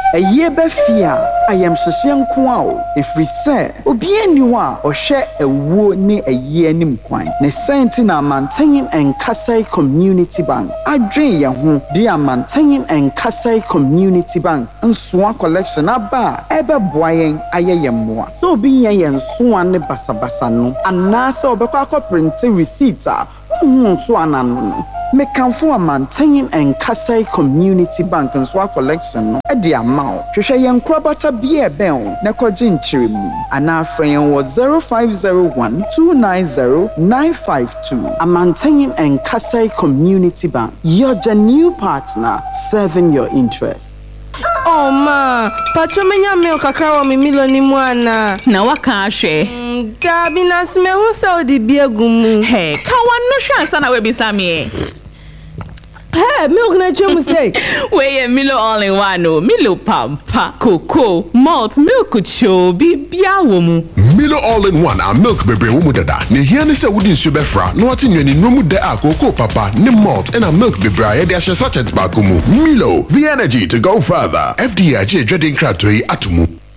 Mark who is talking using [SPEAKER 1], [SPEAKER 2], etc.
[SPEAKER 1] Eye befia ayam hyehyɛ nko a o efiri sɛ obi ani hɔ a ɔhwɛ ewuo ne eye anim kwan ne senti na Amanten Nkasai Community Bank adwen yɛn ho di Amanten Nkasai Community Bank nsoa collection aba ɛbɛboa yɛn ayɛ yɛn mmoa so obi yɛn yɛn nsoa ne basabasa no anaasɛ ɔbɛkɔ akɔprinte receipt a nso anano mekanfo Amanten Nkasai Community Bank nsoa collection no ɛde amount hwehwɛ yɛn korabata bia ɛbɛn na kɔgye nkyeremu ana afrɛ yɛn wɔ 0501 290 952 Amanten Nkasai Community Bank, your genuine partner serving your interest.
[SPEAKER 2] Oh ma, pacho menya milk kakra wa mi milo ni mwana.
[SPEAKER 3] Na waka ahwe.
[SPEAKER 2] Gabi na sme hu se odi bi agumu.
[SPEAKER 3] Hey, ka wano hwe ansa na we bisa me.
[SPEAKER 2] Hey, milk na twem say.
[SPEAKER 3] We Milo all in one no. Milo pampa, cocoa, malt, milk cho bibia wo mu.
[SPEAKER 4] Milo all in one a milk bebre wo mu dada. Ne hia ne se wodi nsu befra. No ati nwani no mu de a cocoa papa, ne malt and a milk bebre a de ahye sachet ba ko mu. Milo, the energy to go further. FDA je dredin kratoi atumu.